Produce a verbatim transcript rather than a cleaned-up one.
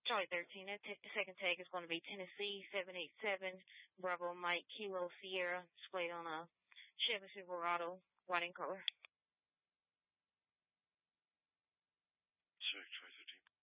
Charlie thirteen, that t- second tag is going to be Tennessee seven eight seven, Bravo Mike, Kilo Sierra, displayed on a Chevy Silverado, white in color. Check, Charlie thirteen.